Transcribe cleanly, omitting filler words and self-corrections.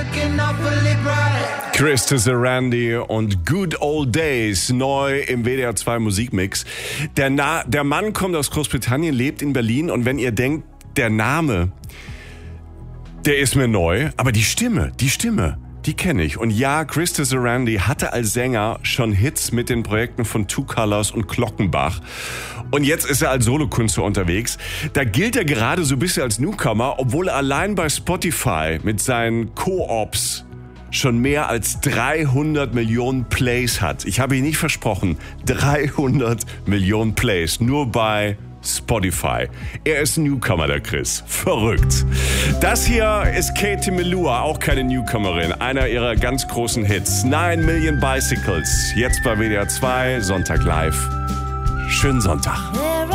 Christopher Randy und Good Old Days, neu im WDR 2 Musikmix. Der Mann kommt aus Großbritannien, lebt in Berlin, und wenn ihr denkt, der Name, der ist mir neu, aber die Stimme, die kenne ich. Und ja, Christopher Randy hatte als Sänger schon Hits mit den Projekten von Two Colors und Glockenbach. Und jetzt ist er als Solokünstler unterwegs. Da gilt er gerade so ein bisschen als Newcomer, obwohl er allein bei Spotify mit seinen Co-Ops schon mehr als 300 Millionen Plays hat. Ich habe ihn nicht versprochen, 300 Millionen Plays, nur bei Spotify. Er ist ein Newcomer, der Chris. Verrückt. Das hier ist Katie Melua, auch keine Newcomerin. Einer ihrer ganz großen Hits. 9 Million Bicycles. Jetzt bei WDR 2, Sonntag live. Schönen Sonntag.